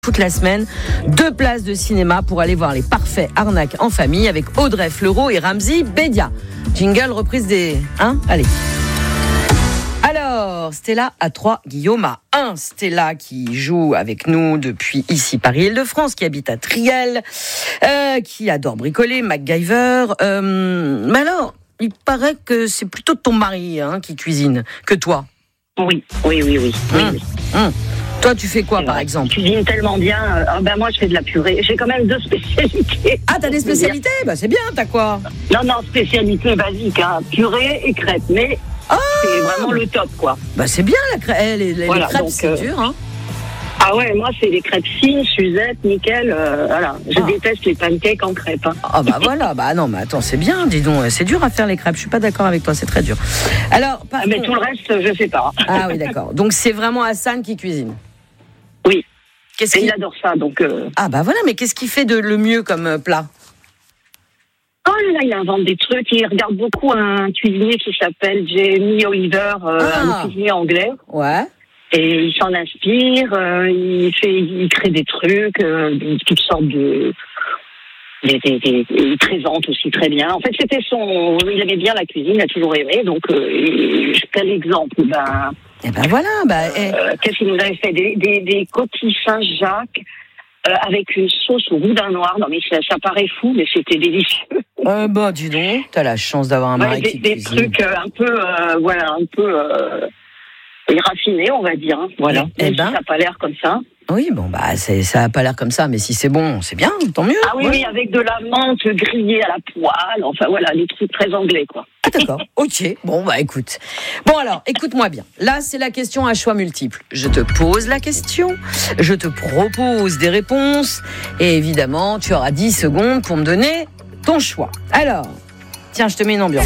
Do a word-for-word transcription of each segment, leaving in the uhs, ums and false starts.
Toute la semaine, deux places de cinéma pour aller voir les parfaits arnaques en famille avec Audrey Fleurot et Ramzy Bedia. Jingle, reprise des... Hein Allez. Alors, Stella à trois, Guillaume à un. Stella qui joue avec nous depuis ici Paris-Île-de-France, qui habite à Triel, euh, qui adore bricoler, MacGyver. Euh, mais alors, il paraît que c'est plutôt ton mari hein, qui cuisine que toi. Oui, oui, oui, oui. oui, hum, oui. Hum. Toi, tu fais quoi, C'est par vrai. exemple? Je cuisine tellement bien. Euh, ah ben moi, je fais de la purée. J'ai quand même deux spécialités. Ah, t'as des spécialités? Bah, c'est bien, t'as quoi? Non, non, spécialité basique, hein. Purée et crêpes. Mais oh c'est vraiment le top, quoi. Bah, c'est bien, la crêpe. Eh, les, les, Voilà, les crêpes, donc, c'est euh, dur, hein. Ah ouais, moi, c'est les crêpes fines, Suzette, nickel. Euh, voilà. Je Ah. déteste les pancakes en crêpes. Hein. Ah, bah voilà. Bah, non, mais attends, c'est bien, dis donc. C'est dur à faire les crêpes. Je suis pas d'accord avec toi, c'est très dur. Alors, par Ah, mais contre- tout le reste, je sais pas. Ah, oui, d'accord. Donc, c'est vraiment Hassan qui cuisine. Oui. Qu'est-ce Et qu'il... il adore ça, donc... Euh... Ah, bah voilà, mais qu'est-ce qu'il fait de le mieux comme euh, plat? Oh là là, il invente des trucs. Il regarde beaucoup un cuisinier qui s'appelle Jamie Oliver, euh, Ah. un cuisinier anglais. Ouais. Et il s'en inspire, euh, il fait, il crée des trucs, euh, de- toutes sortes de... Des, des, des- il présente aussi très bien. En fait, c'était son... Il aimait bien la cuisine, il a toujours aimé. Donc, euh, il- quel exemple ben, Eh ben voilà, bah... eh. euh, Qu'est-ce qu'il nous avait fait Des, des, des coquilles Saint-Jacques euh, avec une sauce au boudin noir. Non, mais ça, ça paraît fou, mais c'était délicieux. Euh, bah, dis donc, t'as la chance d'avoir un Ouais, mari des, qui des cuisine. trucs euh, un peu... euh, voilà, un peu... Euh, raffinés, on va dire. Hein, voilà. Eh Même ben. si ça n'a pas l'air comme ça. Oui, bon, bah, c'est, ça a pas l'air comme ça, mais si c'est bon, c'est bien, tant mieux. Ah oui, Ouais. oui, avec de la menthe grillée à la poêle, enfin voilà, des trucs très anglais, quoi. Ah, d'accord, ok. Bon, bah écoute. Bon, alors, écoute-moi bien. Là, c'est la question à choix multiples. Je te pose la question, je te propose des réponses, et évidemment, tu auras dix secondes pour me donner ton choix. Alors, tiens, je te mets une ambiance.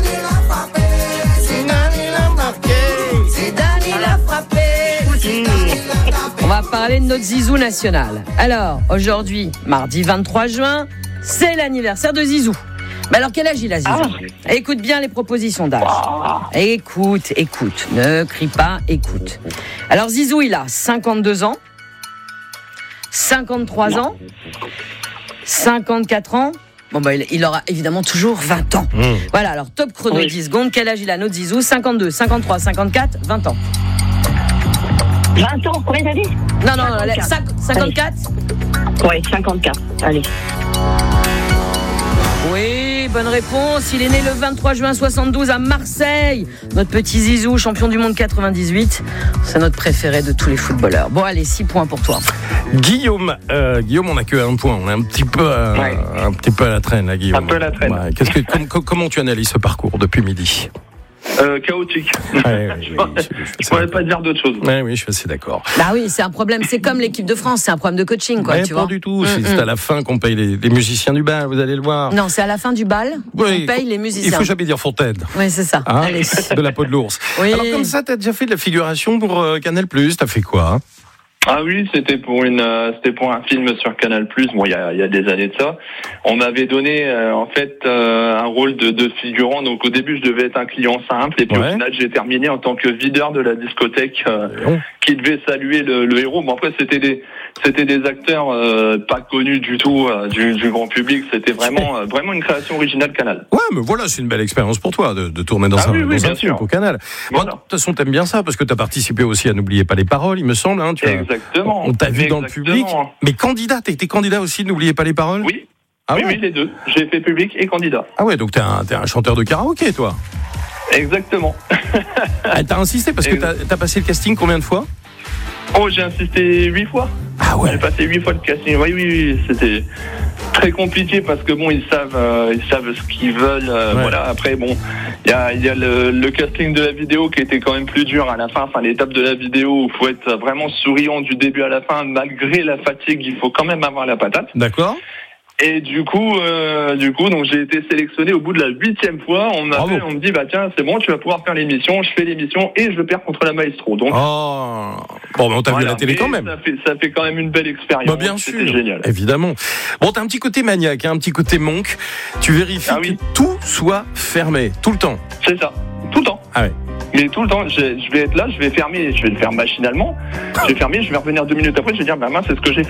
On va parler de notre Zizou national. Alors, aujourd'hui, mardi vingt-trois juin, c'est l'anniversaire de Zizou. Mais alors, quel âge il a, Zizou? Ah. Écoute bien les propositions d'âge. Écoute, écoute. Ne crie pas, écoute. Alors, Zizou, il a cinquante-deux ans, cinquante-trois ans, cinquante-quatre ans. Bon, bah, il, il aura évidemment toujours vingt ans. Mmh. Voilà, alors, top chrono, Oui. dix secondes. Quel âge il a, notre Zizou? cinquante-deux, cinquante-trois, cinquante-quatre, vingt ans. vingt ans, combien t'as dit? Non, non, non, cinquante-quatre. cinq- cinquante-quatre. Oui, cinquante-quatre, allez. Oui, bonne réponse. Il est né le vingt-trois juin soixante-douze à Marseille. Notre petit Zizou, champion du monde quatre-vingt-dix-huit. C'est notre préféré de tous les footballeurs. Bon, allez, six points pour toi. Guillaume, euh, Guillaume, on n'a que un point. On est un petit peu, à, Ouais. un petit peu à la traîne, là, Guillaume. Un peu à la traîne. Ouais. Qu'est-ce que, com- com- comment tu analyses ce parcours depuis midi? Euh, chaotique. Ouais, ouais, je oui, pourrais, je- je- je je- pourrais pas dire d'autre chose. Ouais, oui, je suis assez d'accord. Bah oui, c'est un problème. C'est comme l'équipe de France. C'est un problème de coaching, quoi, Mais tu pas vois. du tout. C'est, Mm, c'est mm. à la fin qu'on paye les, les musiciens du bal. Vous allez le voir. Non, c'est à la fin du bal. Oui, on paye les Il musiciens. faut jamais dire Fontaine. Oui, c'est ça. Hein, Allez. de la peau de l'ours. Oui. Alors comme ça, t'as déjà fait de la figuration pour euh, Canal+. T'as fait quoi hein? Ah oui, c'était pour une, euh, c'était pour un film sur Canal+. Bon, il y a, il y a des années de ça. On m'avait donné euh, en fait euh, un rôle de, de figurant. Donc au début, je devais être un client simple, et puis Ouais. au final, j'ai terminé en tant que videur de la discothèque euh, Bon. qui devait saluer le, le héros. Bon après, c'était des, c'était des acteurs euh, pas connus du tout euh, du, du grand public. C'était vraiment, euh, vraiment une création originale Canal. Ouais, mais voilà, c'est une belle expérience pour toi de, de tourner dans Ah un, oui, oui, dans un bien film sûr. au Canal. Bon, Voilà. de toute façon, t'aimes bien ça parce que t'as participé aussi à N'oubliez pas les paroles, il me semble. Hein, tu as- Exactement. On t'a vu dans le Exactement. public. Mais candidat, t'as été candidat aussi, N'oubliez pas les paroles. Oui. Ah oui, ouais. oui, les deux. J'ai fait public et candidat. Ah ouais, donc t'es un, t'es un chanteur de karaoké, toi. Exactement. Ah, t'as insisté parce que t'as, t'as passé le casting combien de fois? Oh, j'ai insisté huit fois. Ah ouais. J'ai passé huit fois le casting. Oui, oui, oui. C'était très compliqué parce que bon, ils savent, euh, ils savent ce qu'ils veulent. euh, Ouais. Voilà. Après, bon, il y a, il y a le, le casting de la vidéo qui était quand même plus dur à la fin. Enfin, l'étape de la vidéo où il faut être vraiment souriant du début à la fin, malgré la fatigue. Il faut quand même avoir la patate. D'accord. Et du coup, euh, du coup, donc j'ai été sélectionné au bout de la huitième fois. On m'appelle, Bravo. on me dit bah tiens, c'est bon, tu vas pouvoir faire l'émission. Je fais l'émission et je perds contre la maestro. Donc Oh. Bon, mais on t'a vu à voilà. la télé Mais quand même. Ça fait, ça fait quand même une belle expérience. Bah bien C'était sûr, génial. évidemment. Bon, t'as un petit côté maniaque, hein, un petit côté monk. Tu vérifies Ah oui. que tout soit fermé, tout le temps. C'est ça, tout le temps. Ah ouais. Mais tout le temps, je, je vais être là, je vais fermer, je vais le faire machinalement. Je vais fermer, je vais revenir deux minutes après, je vais dire, bah mince, c'est ce que j'ai fait.